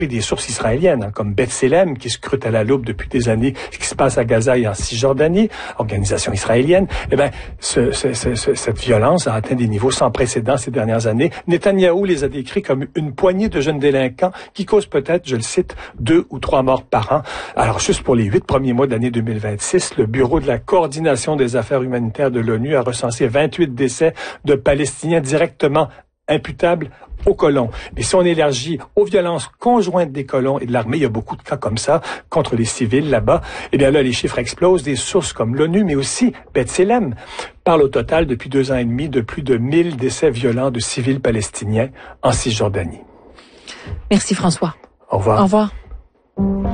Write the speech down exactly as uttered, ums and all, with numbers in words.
des sources israéliennes, hein, comme B'Tselem, qui scrute à la loupe depuis des années ce qui se passe à Gaza et en Cisjordanie, organisation israélienne. Eh ben, ce, ce, ce, cette violence a atteint des niveaux sans précédent ces dernières années. Netanyahou les a décrits comme une poignée de jeunes délinquants qui causent peut-être, je le cite, deux ou trois morts par an. Alors, juste pour les huit premiers mois de l'année deux mille vingt-six, le Bureau de la coordination des affaires humanitaires de l'ONU a recensé vingt-huit décès de Palestiniens directement imputables aux colons. Mais si on élargit aux violences conjointes des colons et de l'armée, il y a beaucoup de cas comme ça contre les civils là-bas. Et bien là, les chiffres explosent. Des sources comme l'ONU, mais aussi B'Tselem, parlent au total depuis deux ans et demi de plus de mille décès violents de civils palestiniens en Cisjordanie. Merci François. Au revoir. Au revoir.